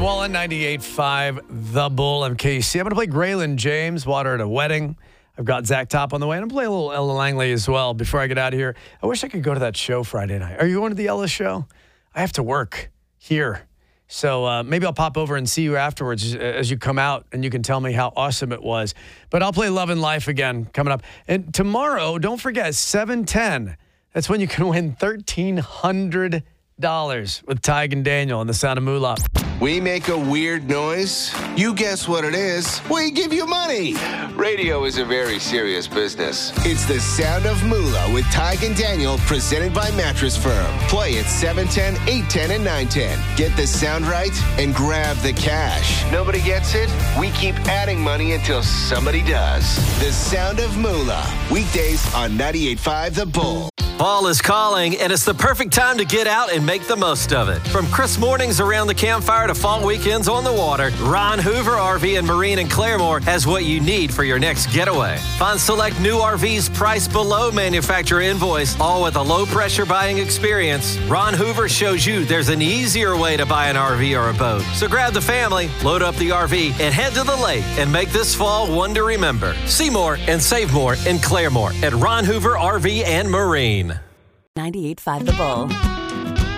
Wall at 98.5, The Bull. I'm KC. I'm going to play Graylin James, Water at a Wedding. I've got Zach Top on the way. I'm going to play a little Ella Langley as well before I get out of here. I wish I could go to that show Friday night. Are you going to the Ella show? I have to work here. So maybe I'll pop over and see you afterwards as you come out, and you can tell me how awesome it was. But I'll play Love and Life again coming up. And tomorrow, don't forget, 7:10. That's when you can win $1,300 with Tig and Daniel on The Sound of Moolah. We make a weird noise. You guess what it is. We give you money. Radio is a very serious business. It's The Sound of Moolah with Tig and Daniel, presented by Mattress Firm. Play at 710, 810, and 910. Get the sound right and grab the cash. Nobody gets it? We keep adding money until somebody does. The Sound of Moolah. Weekdays on 98.5 The Bull. Fall is calling, and it's the perfect time to get out and make the most of it. From crisp mornings around the campfire to fall weekends on the water, Ron Hoover RV and Marine in Claremore has what you need for your next getaway. Find select new RVs priced below manufacturer invoice, all with a low-pressure buying experience. Ron Hoover shows you there's an easier way to buy an RV or a boat. So grab the family, load up the RV, and head to the lake and make this fall one to remember. See more and save more in Claremore at Ron Hoover RV and Marine. 98.5 The Bull.